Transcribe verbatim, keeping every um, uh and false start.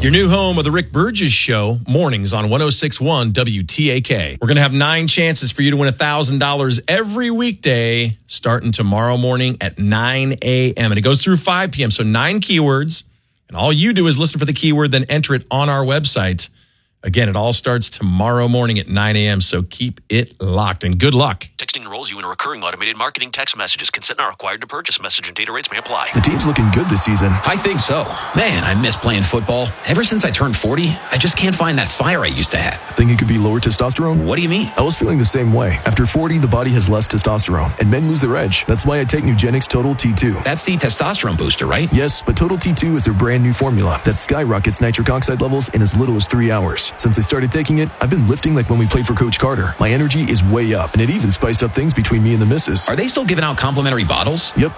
Your new home of the Rick Burgess Show, mornings on one oh six point one W T A K. We're going to have nine chances for you to win one thousand dollars every weekday starting tomorrow morning at nine a.m. And it goes through five p.m., so nine keywords. And all you do is listen for the keyword, then enter it on our website. Again, it all starts tomorrow morning at nine a.m., so keep it locked, and good luck. Texting enrolls you in a recurring automated marketing text messages. Consent not required to purchase. Message and data rates may apply. The team's looking good this season. I think so. Man, I miss playing football. Ever since I turned forty, I just can't find that fire I used to have. Think it could be lower testosterone? What do you mean? I was feeling the same way. After forty, the body has less testosterone, and men lose their edge. That's why I take Nugenix Total T two. That's the testosterone booster, right? Yes, but Total T two is their brand new formula that skyrockets nitric oxide levels in as little as three hours. Since I started taking it, I've been lifting like when we played for Coach Carter. My energy is way up, and it even spiced up things between me and the missus. Are they still giving out complimentary bottles? Yep,